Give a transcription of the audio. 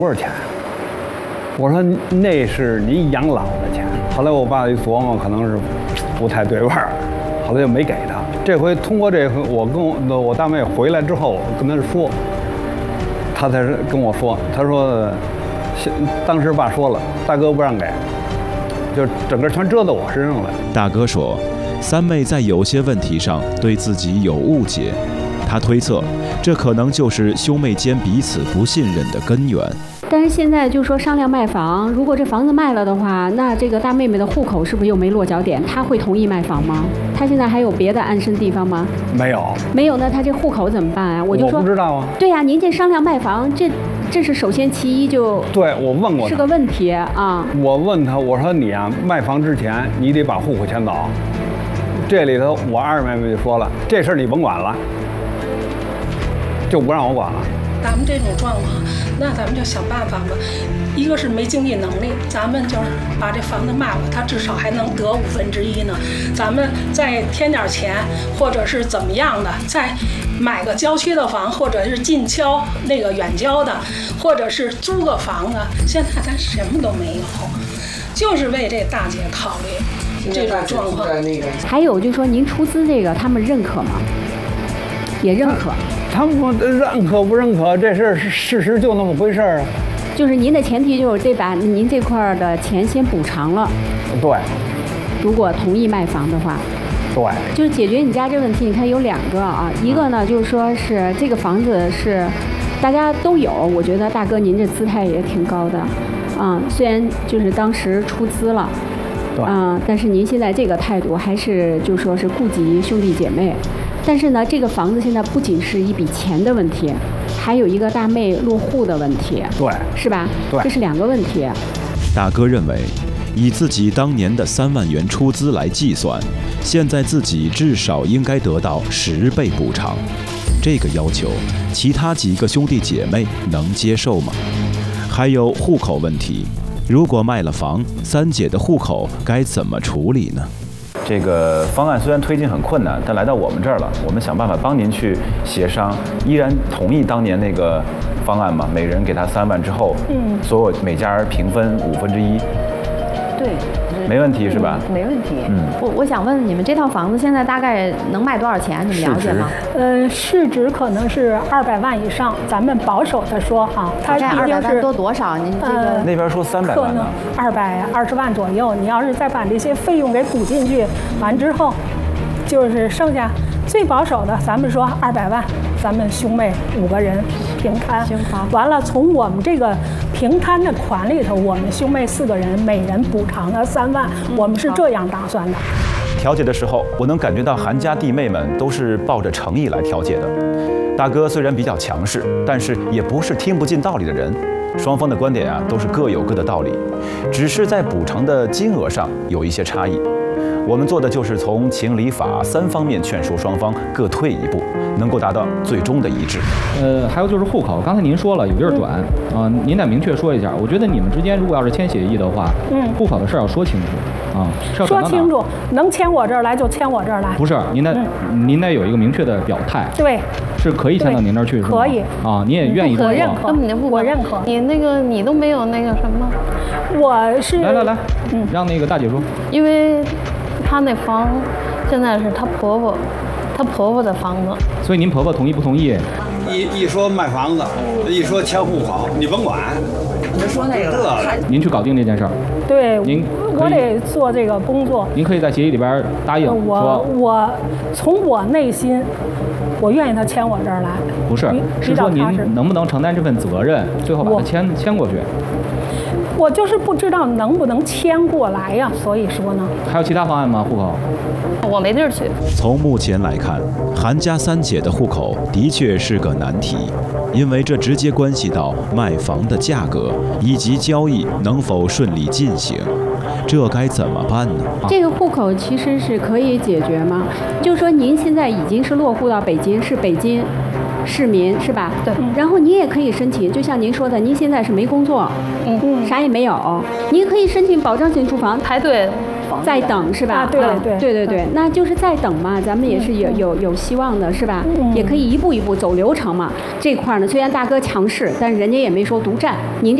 多少钱？我说那是您养老的钱。后来我爸一琢磨，可能是不太对味儿，后来就没给他。这回通过这回，我跟我大妹回来之后，我跟他说，他才跟我说，他说，当时爸说了，大哥不让给，就整个全遮到我身上了。 大哥说，三妹在有些问题上对自己有误解，他推测，这可能就是兄妹间彼此不信任的根源。 但是现在就说商量卖房，如果这房子卖了的话，那这个大妹妹的户口是不是又没落脚点？她会同意卖房吗？她现在还有别的安身地方吗？ 没有， 没有，那她这户口怎么办啊？我就说我不知道啊。 对呀，您这商量卖房，这是首先其一就对我问过他， 是个问题啊。 我问他，我说你啊，卖房之前你得把户口迁走。这里头我二妹妹就说了，这事儿你甭管了，就不让我管了。 咱们这种状况，那咱们就想办法吧。一个是没经济能力，咱们就是把这房子卖了，他至少还能得1/5呢。咱们再添点钱，或者是怎么样的，再买个郊区的房，或者是近郊那个远郊的，或者是租个房子。现在咱什么都没有，就是为这大姐考虑这种状况。 还有就是说，您出资这个，他们认可吗？也认可。 他们认可不认可这事儿，事实就那么回事儿啊。 就是您的前提就是得把您这块的钱先补偿了。 对。 如果同意卖房的话。 对。就是解决你家这问题，你看有2个啊，一个呢就是说是这个房子是大家都有，我觉得大哥您这姿态也挺高的，虽然就是当时出资了，但是您现在这个态度还是就说是顾及兄弟姐妹。但是呢，这个房子现在不仅是一笔钱的问题，还有一个大妹落户的问题， 对， 是吧？ 对， 这是2个问题。 大哥认为，以自己当年的3万元出资来计算，现在自己至少应该得到10倍补偿。这个要求，其他几个兄弟姐妹能接受吗？还有户口问题，如果卖了房，三姐的户口该怎么处理呢？ 这个方案虽然推进很困难，但来到我们这儿了，我们想办法帮您去协商，依然同意当年那个方案吗？每人给他3万之后，所有每家平分1/5。 对， 没问题是吧？ 没问题。我想问你们这套房子现在大概能卖多少钱？你们了解吗？ 市值可能是200万以上，咱们保守的说哈，它毕竟是多少？您这个那边说300万呢 ，220万左右。你要是再把这些费用给补进去，完之后，就是剩下最保守的，咱们说200万，咱们兄妹5个人平摊。完了，从我们这个平摊的款里头，我们兄妹4个人每人补偿了3万，我们是这样打算的。 调解的时候，我能感觉到韩家弟妹们都是抱着诚意来调解的。大哥虽然比较强势，但是也不是听不进道理的人。双方的观点都是各有各的道理，只是在补偿的金额上有一些差异。我们做的就是从情理法3方面劝说双方各退一步，能够达到最终的一致。 还有就是户口，刚才您说了有地儿转您得明确说一下。我觉得你们之间如果要是签协议的话，户口的事儿要说清楚说清楚，能迁我这儿来就迁我这儿来。 不是，您得有一个明确的表态。 对， 是可以迁到您那儿去，是吗？ 可以你也愿意这么做？ 我认可， 我认可。 你都没有那个什么？ 我是来，让那个大姐说。 因为她那房现在是她婆婆的房子， 所以您婆婆同意不同意？ 一说卖房子，一说迁户口，你甭管。 你就说那个， 您去搞定这件事儿。 对， 您我得做这个工作。 您可以在协议里边答应我从我内心，我愿意他迁我这儿来。 不是，是说您能不能承担这份责任，最后把他迁过去。 我就是不知道能不能迁过来呀，所以说呢。 还有其他方案吗？户口？ 我没地儿去。 从目前来看，韩家三姐的户口的确是个难题，因为这直接关系到卖房的价格以及交易能否顺利进行。这该怎么办呢？ 这个户口其实是可以解决吗？就是说您现在已经是落户到北京，是北京市民是吧？ 对。 然后你也可以申请，就像您说的，您现在是没工作，啥也没有，你也可以申请保障性住房， 排队在等是吧？对，那就是在等嘛，咱们也是有希望的是吧？也可以一步一步走流程嘛。这块呢，虽然大哥强势，但是人家也没说独占，您